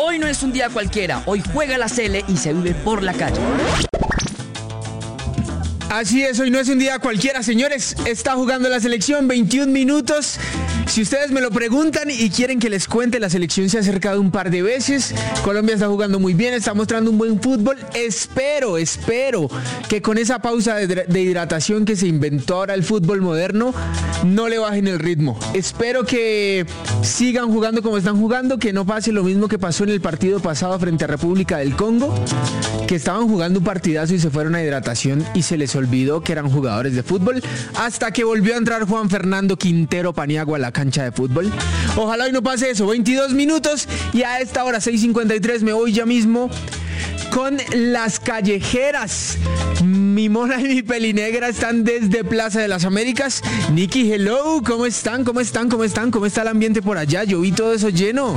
hoy no es un día cualquiera, hoy juega la Sele y se vive por la calle. Así es, hoy no es un día cualquiera, señores. Está jugando la selección, 21 minutos. Si ustedes me lo preguntan y quieren que les cuente, la selección se ha acercado un par de veces. Colombia está jugando muy bien, está mostrando un buen fútbol. Espero que con esa pausa de hidratación que se inventó ahora el fútbol moderno, no le bajen el ritmo. Espero que sigan jugando como están jugando, que no pase lo mismo que pasó en el partido pasado frente a República del Congo, que estaban jugando un partidazo y se fueron a hidratación y se les olvidó que eran jugadores de fútbol, hasta que volvió a entrar Juan Fernando Quintero Paniagua a la cancha de fútbol. Ojalá hoy no pase eso. 22 minutos y a esta hora 6:53 me voy ya mismo con las callejeras. Mi mona y mi pelinegra están desde Plaza de las Américas. Nikki, hello, ¿cómo están? ¿Cómo está el ambiente por allá? Yo vi todo eso lleno.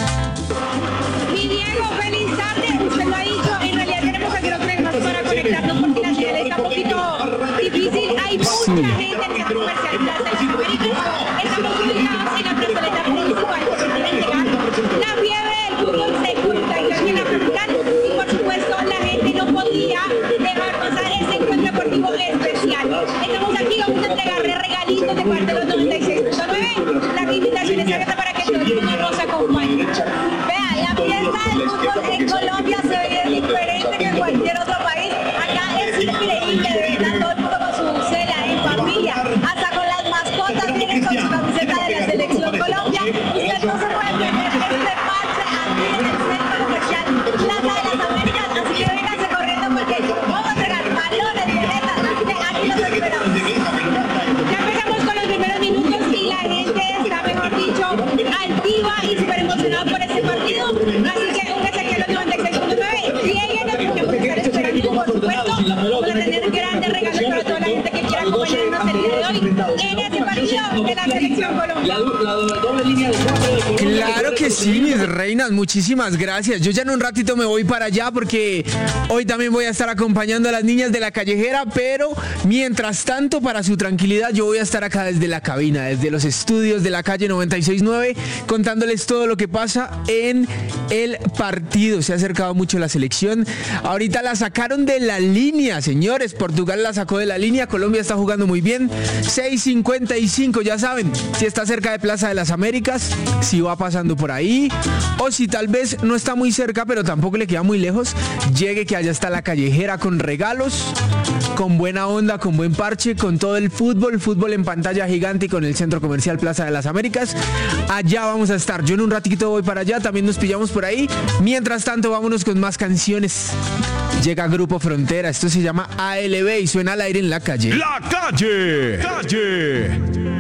Mi Diego, feliz tarde. Usted lo ha dicho, en realidad tenemos que problemas para conectarnos porque la señal está un poquito difícil. Hay mucha gente en el centro comercial Plaza de las Américas. Estamos ubicados en la plazoleta principal que se tiene que llegar. La fiebre del fútbol se contagió aquí en la capital y por supuesto la gente no podía dejar pasar ese encuentro deportivo especial. Estamos aquí, vamos a entregarle regalitos de parte de los 96.9. La invitación es abierta para que todo el mundo nos acompañe. Vea, la fiesta del fútbol en Colombia se ve diferente que en cualquier otro país. Acá es increíble, de verdad, todo el mundo con su cena, en familia, hasta con las mascotas, vienen con su camiseta de la Selección Colombia. Usted no se puede perder este parche aquí en el centro comercial Plaza de las Américas, así que vénganse corriendo porque vamos a entregar balones, boletas, así que aquí los esperamos. Ya empezamos con los primeros minutos y la gente está, mejor dicho, altiva y súper emocionada por este partido, así que únganse aquí a los 96.9, lleguen porque vamos a estar esperando y por supuesto vamos a tener grandes regalos para toda la gente que quiera acompañarnos el día de hoy en este partido de la Selección Colombia. Claro que sí, mis reinas, muchísimas gracias. Yo ya en un ratito me voy para allá porque hoy también voy a estar acompañando a las niñas de la callejera, pero mientras tanto, para su tranquilidad, yo voy a estar acá desde la cabina, desde los estudios de la calle 96.9, contándoles todo lo que pasa en el partido. Se ha acercado mucho la selección. Ahorita la sacaron de la línea, señores. Portugal la sacó de la línea. Colombia está jugando muy bien. 6:55, ya saben, si está cerca de Plaza de las Américas, si va pasando por ahí, o si tal vez no está muy cerca, pero tampoco le queda muy lejos, llegue, que allá está la callejera con regalos, con buena onda, con buen parche, con todo el fútbol en pantalla gigante y con el centro comercial Plaza de las Américas. Allá vamos a estar. Yo en un ratito voy para allá, también nos pillamos por ahí. Mientras tanto, vámonos con más canciones. Llega Grupo Frontera, esto se llama ALB y suena al aire en la calle. ¡La calle! ¡Calle!